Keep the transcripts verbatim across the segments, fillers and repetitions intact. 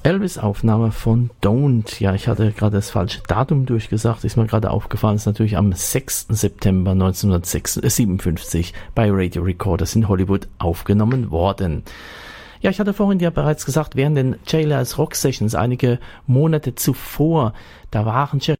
Elvis-Aufnahme von Don't. Ja, ich hatte gerade das falsche Datum durchgesagt, ist mir gerade aufgefallen, ist natürlich am sechsten September neunzehnhundertsiebenundfünfzig bei Radio Recorders in Hollywood aufgenommen worden. Ja, ich hatte vorhin ja bereits gesagt, während den Jailers Rock Sessions einige Monate zuvor, da waren Jerry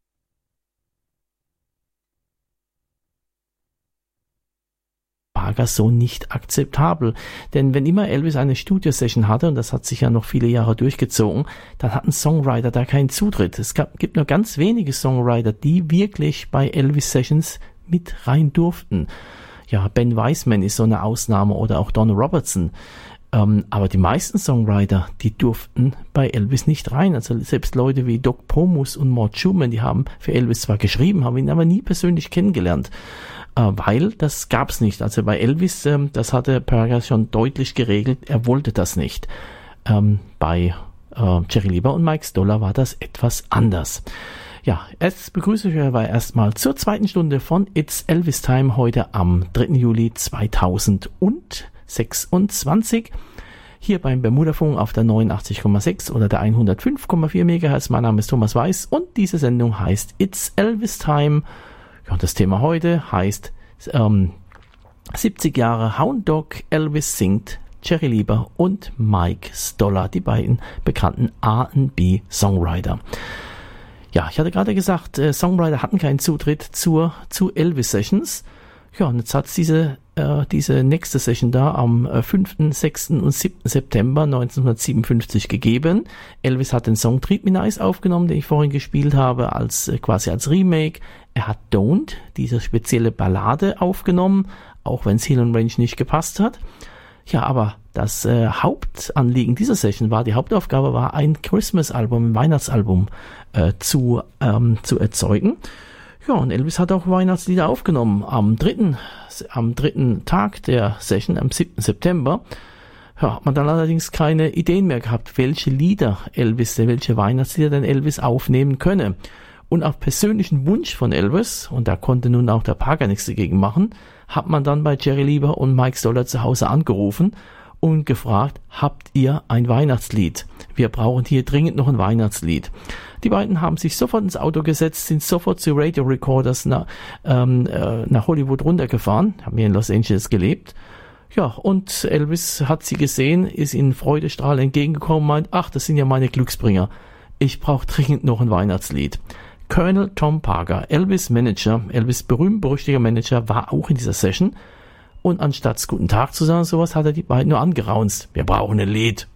Parker so nicht akzeptabel. Denn wenn immer Elvis eine Studiosession hatte, und das hat sich ja noch viele Jahre durchgezogen, dann hatten Songwriter da keinen Zutritt. Es gab, gibt nur ganz wenige Songwriter, die wirklich bei Elvis-Sessions mit rein durften. Ja, Ben Weisman ist so eine Ausnahme oder auch Don Robertson. Ähm, aber die meisten Songwriter, die durften bei Elvis nicht rein. Also selbst Leute wie Doc Pomus und Mort Schumann, die haben für Elvis zwar geschrieben, haben ihn aber nie persönlich kennengelernt. Weil das gab's nicht. Also bei Elvis, ähm, das hatte Parker schon deutlich geregelt, er wollte das nicht. Ähm, bei äh, Jerry Lieber und Mike Stoller war das etwas anders. Ja, jetzt begrüße ich euch aber erstmal zur zweiten Stunde von It's Elvis Time heute am dritten Juli zweitausendsechsundzwanzig. Hier beim Bermuda-Funk auf der neunundachtzig Komma sechs oder der hundertfünf Komma vier Megahertz. Mein Name ist Thomas Weiß und diese Sendung heißt It's Elvis Time. Ja, und das Thema heute heißt ähm, siebzig Jahre Hound Dog, Elvis singt, Jerry Lieber und Mike Stoller, die beiden bekannten R and B Songwriter. Ja, ich hatte gerade gesagt, äh, Songwriter hatten keinen Zutritt zur, zu Elvis Sessions. Ja, und jetzt hat es diese, äh, diese nächste Session da am äh, fünften, sechsten und siebten September neunzehnhundertsiebenundfünfzig gegeben. Elvis hat den Song Treat Me Nice aufgenommen, den ich vorhin gespielt habe, als äh, quasi als Remake. Er hat Don't, diese spezielle Ballade, aufgenommen, auch wenn es Hill and Range nicht gepasst hat. Ja, aber das äh, Hauptanliegen dieser Session war, die Hauptaufgabe war, ein Christmas-Album, ein Weihnachtsalbum äh, zu, ähm, zu erzeugen. Ja, und Elvis hat auch Weihnachtslieder aufgenommen am dritten, am dritten Tag der Session, am siebten September. Ja, hat man dann allerdings keine Ideen mehr gehabt, welche Lieder Elvis, welche Weihnachtslieder denn Elvis aufnehmen könne. Und auf persönlichen Wunsch von Elvis, und da konnte nun auch der Parker nichts dagegen machen, hat man dann bei Jerry Lieber und Mike Stoller zu Hause angerufen und gefragt, habt ihr ein Weihnachtslied? Wir brauchen hier dringend noch ein Weihnachtslied. Die beiden haben sich sofort ins Auto gesetzt, sind sofort zu Radio Recorders nach, ähm, äh, nach Hollywood runtergefahren, haben hier in Los Angeles gelebt. Ja, und Elvis hat sie gesehen, ist ihnen freudestrahlend entgegengekommen, meint, ach, das sind ja meine Glücksbringer. Ich brauche dringend noch ein Weihnachtslied. Colonel Tom Parker, Elvis Manager, Elvis berühmt-berüchtiger Manager, war auch in dieser Session. Und anstatt Guten Tag zu sagen, sowas, hat er die beiden nur angeraunzt. Wir brauchen ein Lied.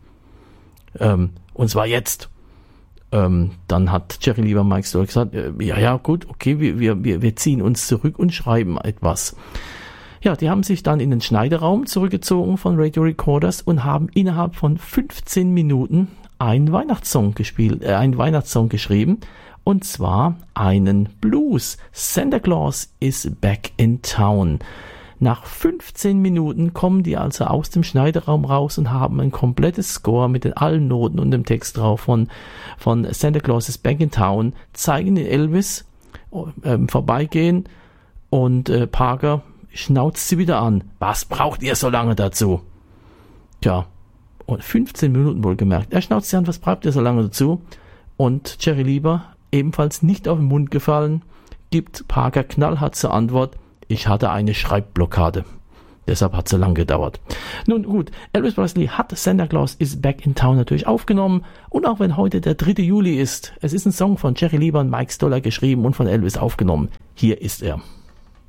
Ähm, und zwar jetzt. Ähm, dann hat Jerry Lieber Mike Stoller gesagt, äh, ja, ja, gut, okay, wir, wir, wir ziehen uns zurück und schreiben etwas. Ja, die haben sich dann in den Schneideraum zurückgezogen von Radio Recorders und haben innerhalb von fünfzehn Minuten einen Weihnachtssong gespielt, äh, einen Weihnachtssong geschrieben. Und zwar einen Blues. Santa Claus is back in town. Nach fünfzehn Minuten kommen die also aus dem Schneideraum raus und haben ein komplettes Score mit den allen Noten und dem Text drauf von, von Santa Claus is back in town, zeigen den Elvis äh, vorbeigehen und äh, Parker schnauzt sie wieder an. Was braucht ihr so lange dazu? Tja, und fünfzehn Minuten wohlgemerkt. Er schnauzt sie an, was braucht ihr so lange dazu? Und Jerry Lieber, ebenfalls nicht auf den Mund gefallen, gibt Parker knallhart zur Antwort, ich hatte eine Schreibblockade. Deshalb hat es so lange gedauert. Nun gut, Elvis Presley hat Santa Claus is back in town natürlich aufgenommen. Und auch wenn heute der dritte Juli ist, es ist ein Song von Jerry Lieber und Mike Stoller geschrieben und von Elvis aufgenommen. Hier ist er.